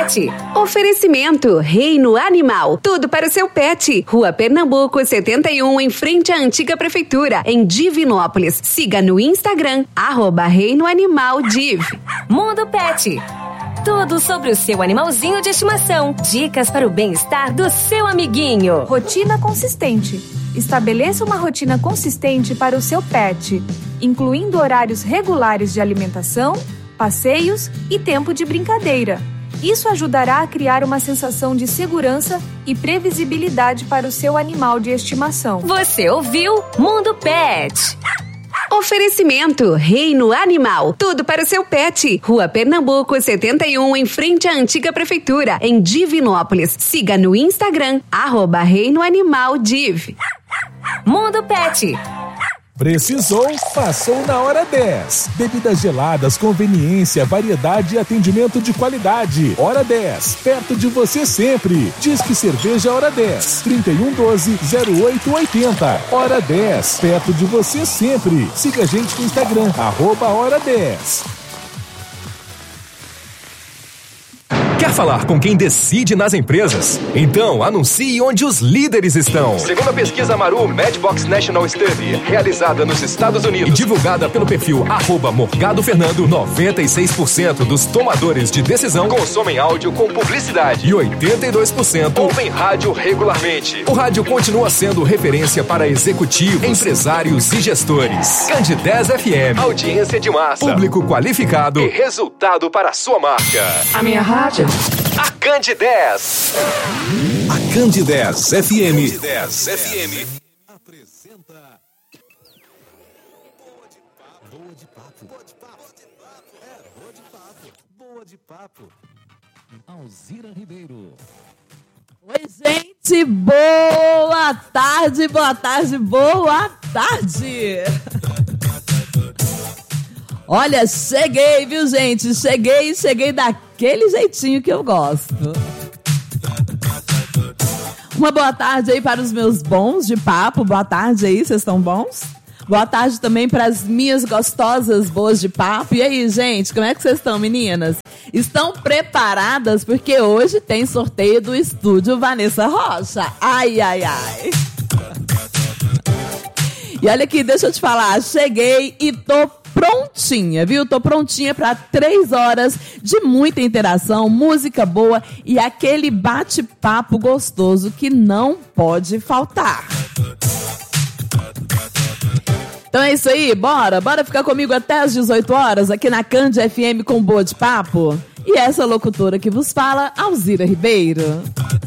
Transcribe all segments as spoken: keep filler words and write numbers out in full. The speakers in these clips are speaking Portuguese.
Pet. Oferecimento Reino Animal. Tudo para o seu pet. Rua Pernambuco, setenta e um, em frente à antiga prefeitura, em Divinópolis. Siga no Instagram, arroba Reino Animal Div. Mundo Pet. Tudo sobre o seu animalzinho de estimação. Dicas para o bem-estar do seu amiguinho. Rotina consistente. Estabeleça uma rotina consistente para o seu pet, incluindo horários regulares de alimentação, passeios e tempo de brincadeira. Isso ajudará a criar uma sensação de segurança e previsibilidade para o seu animal de estimação. Você ouviu Mundo Pet. Oferecimento Reino Animal. Tudo para o seu pet. Rua Pernambuco, setenta e um, em frente à antiga prefeitura, em Divinópolis. Siga no Instagram, arroba Reino Animal Div. Mundo Pet. Precisou? Passou na Hora dez. Bebidas geladas, conveniência, variedade e atendimento de qualidade. Hora dez, perto de você sempre. Disque Cerveja Hora dez, trinta e um doze, zero oito oitenta. Hora dez, perto de você sempre. Siga a gente no Instagram, arroba Hora dez. Quer falar com quem decide nas empresas? Então anuncie onde os líderes estão. Segundo a pesquisa Maru Madbox National Study, realizada nos Estados Unidos e divulgada pelo perfil arroba Morgado Fernando, noventa e seis por cento dos tomadores de decisão consomem áudio com publicidade e oitenta e dois por cento ouvem rádio regularmente. O rádio continua sendo referência para executivos, empresários e gestores. Candidez F M, audiência de massa, público qualificado e resultado para a sua marca. A minha rádio. A Candidez. A Candidez F M. Candidez F M. Apresenta Boa de Papo. Boa de Papo. É, Boa de Papo. Boa de Papo. Alzira Ribeiro. Oi, gente. Boa tarde, boa tarde, boa tarde. Olha, cheguei, viu, gente? Cheguei, cheguei daquele jeitinho que eu gosto. Uma boa tarde aí para os meus bons de papo. Boa tarde aí, vocês estão bons? Boa tarde também para as minhas gostosas boas de papo. E aí, gente, como é que vocês estão, meninas? Estão preparadas? Porque hoje tem sorteio do Estúdio Vanessa Rocha. Ai, ai, ai. E olha aqui, deixa eu te falar. Cheguei e tô prontinha, viu? Tô prontinha para três horas de muita interação, música boa e aquele bate-papo gostoso que não pode faltar. Então é isso aí, bora? Bora ficar comigo até às dezoito horas aqui na Cand F M com Boa de Papo? E essa locutora que vos fala, Alzira Ribeiro.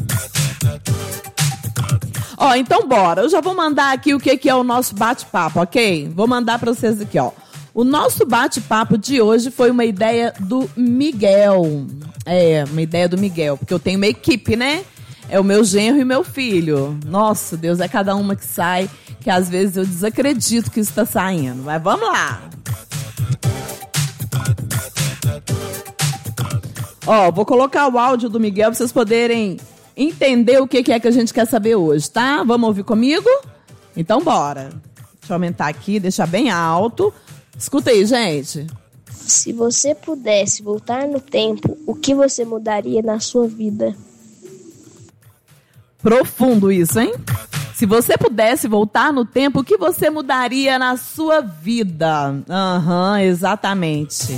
Ó, então bora. Eu já vou mandar aqui o que, que é o nosso bate-papo, ok? Vou mandar para vocês aqui, ó. O nosso bate-papo de hoje foi uma ideia do Miguel. É, uma ideia do Miguel, porque eu tenho uma equipe, né? É o meu genro e meu filho. Nossa, Deus, é cada uma que sai, que às vezes eu desacredito que isso está saindo. Mas vamos lá. Ó, vou colocar o áudio do Miguel para vocês poderem entender o que, que é que a gente quer saber hoje, tá? Vamos ouvir comigo? Então bora. Deixa eu aumentar aqui, deixar bem alto. Escuta aí, gente. Se você pudesse voltar no tempo, o que você mudaria na sua vida? Profundo isso, hein? Se você pudesse voltar no tempo, o que você mudaria na sua vida? Aham, uhum, exatamente.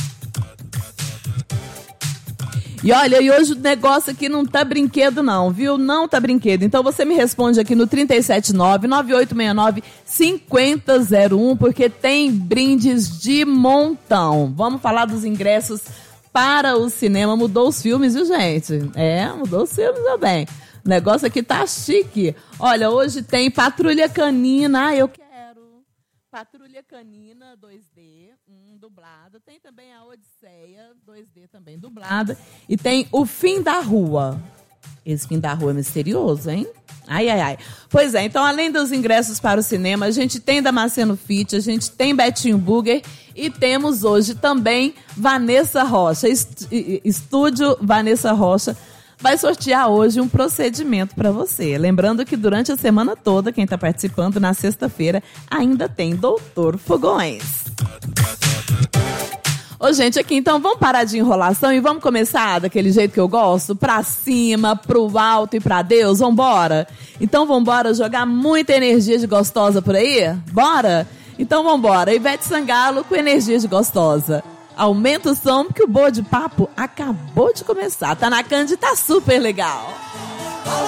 E olha, e hoje o negócio aqui não tá brinquedo não, viu? Não tá brinquedo. Então você me responde aqui no trinta e sete nove, nove oito seis nove, cinco zero zero um, porque tem brindes de montão. Vamos falar dos ingressos para o cinema. Mudou os filmes, viu, gente? É, mudou os filmes também. O negócio aqui tá chique. Olha, hoje tem Patrulha Canina. Ah, eu quero. Patrulha Canina dois D, um dublado. Tem também a Odisseia dois D também dublada. E tem O Fim da Rua. Esse Fim da Rua é misterioso, hein? Ai, ai, ai. Pois é, então além dos ingressos para o cinema, a gente tem Damasceno Fit, a gente tem Betinho Burger e temos hoje também Vanessa Rocha. Est- Estúdio Vanessa Rocha vai sortear hoje um procedimento para você. Lembrando que durante a semana toda, quem está participando na sexta-feira ainda tem Doutor Fogões. Ô, gente, aqui, então, vamos parar de enrolação e vamos começar daquele jeito que eu gosto? Pra cima, pro alto e pra Deus, vambora? Então, vambora jogar muita energia de gostosa por aí? Bora? Então, vambora. Ivete Sangalo com energia de gostosa. Aumenta o som, porque o Boa de Papo acabou de começar. Tá na Cand e tá super legal.